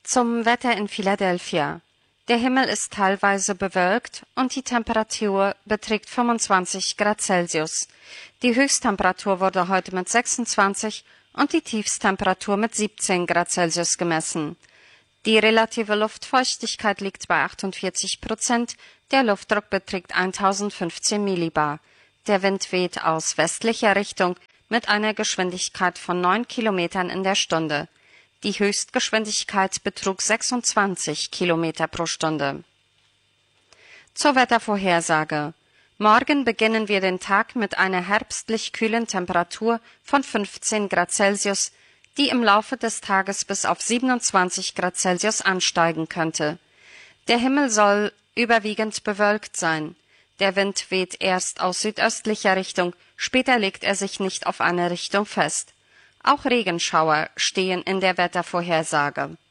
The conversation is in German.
Zum Wetter in Philadelphia. Der Himmel ist teilweise bewölkt und die Temperatur beträgt 25 Grad Celsius. Die Höchsttemperatur wurde heute mit 26 und die Tiefsttemperatur mit 17 Grad Celsius gemessen. Die relative Luftfeuchtigkeit liegt bei 48%, der Luftdruck beträgt 1015 Millibar. Der Wind weht aus westlicher Richtung mit einer Geschwindigkeit von 9 Kilometern in der Stunde. Die Höchstgeschwindigkeit betrug 26 Kilometer pro Stunde. Zur Wettervorhersage. Morgen beginnen wir den Tag mit einer herbstlich kühlen Temperatur von 15 Grad Celsius, die im Laufe des Tages bis auf 27 Grad Celsius ansteigen könnte. Der Himmel soll überwiegend bewölkt sein. Der Wind weht erst aus südöstlicher Richtung, später legt er sich nicht auf eine Richtung fest. Auch Regenschauer stehen in der Wettervorhersage.